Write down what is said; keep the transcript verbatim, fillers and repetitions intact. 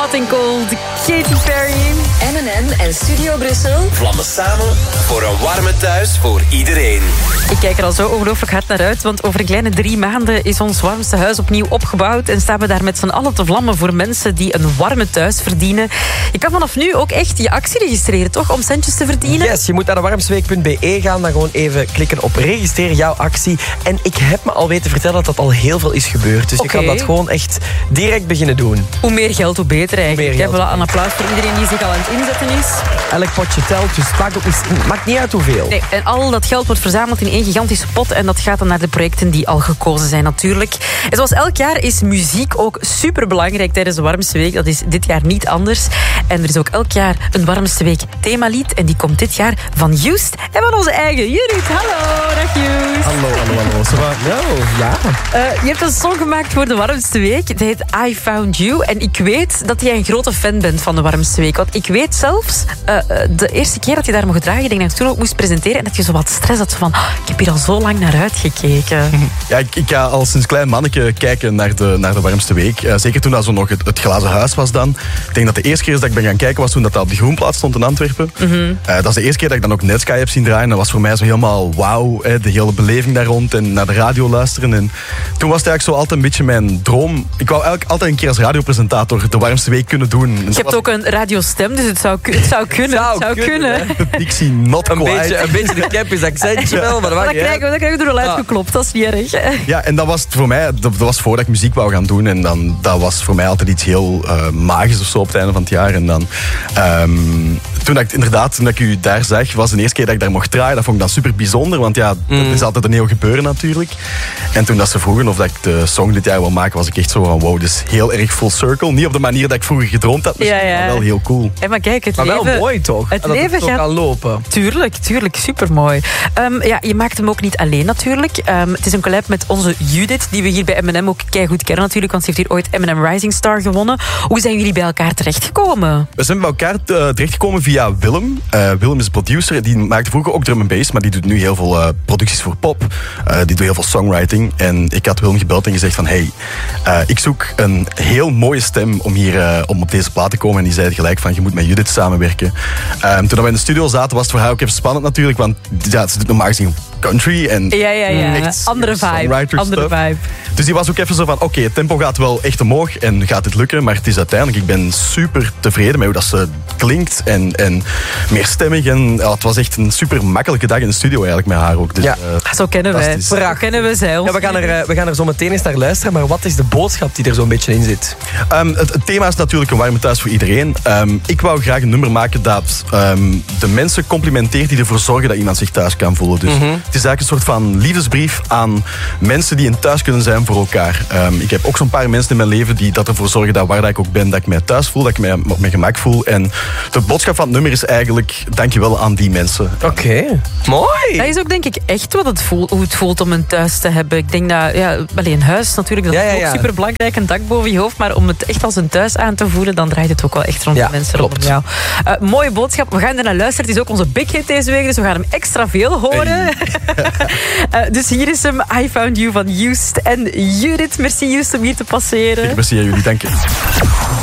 Hot and Cold, Katy Perry. M en M en Studio Brussel vlammen samen voor een warme thuis voor iedereen. Ik kijk er al zo ongelooflijk hard naar uit, want over een kleine drie maanden is ons warmste huis opnieuw opgebouwd en staan we daar met z'n allen te vlammen voor mensen die een warme thuis verdienen. Je kan vanaf nu ook echt je actie registreren, toch? Om centjes te verdienen? Yes, je moet naar de warmsteweek punt b e gaan, dan gewoon even klikken op registreer jouw actie. En ik heb me al weten vertellen dat dat al heel veel is gebeurd. Dus Okay. je kan dat gewoon echt direct beginnen doen. Hoe meer geld, hoe beter eigenlijk. Hoe meer geld, Voilà, een applaus voor iedereen die zich al aan het inzetten is. Elk potje telt, dus het maakt, ook niet, het maakt niet uit hoeveel. Nee, en al dat geld wordt verzameld in één gigantische pot en dat gaat dan naar de projecten die al gekozen zijn natuurlijk. En zoals elk jaar is muziek ook superbelangrijk tijdens de Warmste Week. Dat is dit jaar niet anders. En er is ook elk jaar een Warmste Week themalied en die komt dit jaar van Just en van onze eigen Judith. Hallo, dag Just. Hallo, hallo, hallo. So, no, ja. Uh, je hebt een song gemaakt voor de Warmste Week. Het heet I Found You. En ik weet dat jij een grote fan bent van de Warmste Week. Want ik weet zelfs, uh, de eerste keer dat je daar mocht dragen, ik denk dat je toen ook moest presenteren en dat je zo wat stress had van, oh, ik heb hier al zo lang naar uitgekeken. Ja, ik, ik ga al sinds klein manneke kijken naar de, naar de Warmste Week. Uh, zeker toen dat zo nog het, het glazen huis was dan. Ik denk dat de eerste keer dat ik ben gaan kijken was toen dat, dat op de Groenplaats stond in Antwerpen. Mm-hmm. Uh, dat is de eerste keer dat ik dan ook Netsky heb zien draaien. Dat was voor mij zo helemaal wauw, hè, de hele beleving daar rond en naar de radio luisteren. En toen was het eigenlijk zo altijd een beetje mijn droom. Ik wou eigenlijk altijd een keer als radiopresentator de Warmste Week kunnen doen. Je hebt was... ook een radiostem, dus het zou, het zou kunnen. Het zou, het zou kunnen. kunnen. Dixie not een quite. beetje, een beetje de campus accentje ja. wel, maar dat, dat, krijgen we, dat krijgen we er wel uitgeklopt, dat is niet erg. Ja, en dat was voor mij, dat, dat was voordat ik muziek wou gaan doen. En dan, dat was voor mij altijd iets heel uh, magisch of zo op het einde van het jaar. En dan, um, toen ik inderdaad, toen ik u daar zag, was de eerste keer dat ik daar mocht draaien. Dat vond ik dan super bijzonder, want ja, mm. het is altijd een heel gebeuren natuurlijk. En toen dat ze vroegen of dat ik de song dit jaar wil maken, was ik echt zo van wow, dus heel erg full circle. Niet op de manier dat ik vroeger gedroomd had, ja, ja. maar wel heel cool. Ja, maar kijk, het maar leven... wel mooi toch? Het dat leven het gaat... kan lopen. Tuurlijk, tuurlijk, supermooi. Um, ja, je maakt hem ook niet alleen natuurlijk. Um, het is een collab met onze Judith, die we hier bij M en M ook keigoed kennen natuurlijk, want ze heeft hier ooit M en M Rising Star gewonnen. Hoe zijn jullie bij elkaar terechtgekomen? We zijn bij elkaar uh, terechtgekomen via Willem. Uh, Willem is producer, die maakte vroeger ook drum and bass, maar die doet nu heel veel uh, producties voor pop. Uh, die doet heel veel songwriting. En ik had Willem gebeld en gezegd van, hey, uh, ik zoek een heel mooie stem om hier uh, om op deze plaat te komen. En die zei gelijk van, je moet met Judith samenwerken. Uh, toen we in de studio zaten, was het voor haar ook even spannend natuurlijk, want ja, ze doet normaal gezien country en ja, ja, ja. echt andere vibe. Andere vibe. Dus die was ook even zo van, oké, okay, het tempo gaat wel echt omhoog en gaat dit lukken, maar het is uiteindelijk, ik ben super tevreden met hoe dat ze klinkt en, en meer stemmig. En ja, het was echt een super makkelijke dag in de studio eigenlijk met haar ook. Dus, ja, uh, zo kennen wij. Zo kennen we zij ons. Ja, we, gaan er, we gaan er zo meteen eens naar luisteren, maar wat is de boodschap die er zo'n beetje in zit? Um, het, het thema is natuurlijk een warme thuis voor iedereen. Um, ik wou graag een nummer maken dat um, de mensen complimenteert die ervoor zorgen dat iemand zich thuis kan voelen. Dus mm-hmm. het is eigenlijk een soort van liefdesbrief aan mensen die een thuis kunnen zijn voor elkaar. Um, ik heb ook zo'n paar mensen in mijn leven die dat ervoor zorgen dat waar dat ik ook ben, dat ik mij thuis voel, dat ik mij op mijn gemak voel. En de boodschap van het nummer is eigenlijk, dankjewel aan die mensen. Oké, okay. Mooi. Dat is ook denk ik echt wat het voelt, hoe het voelt om een thuis te hebben. Ik denk dat, ja, alleen een huis natuurlijk, dat ja, ja, ja. is ook super belangrijk, een dak boven je hoofd, maar om het echt als een thuis aan te voelen, dan draait het ook wel echt rond ja, de mensen klopt. rondom jou. Uh, mooie boodschap, we gaan er naar luisteren. Het is ook onze big hit deze week, dus we gaan hem extra veel horen. Hey. uh, dus hier is hem, I Found You van Just en Judith. Merci Just om hier te passeren. Merci aan jullie, dank je.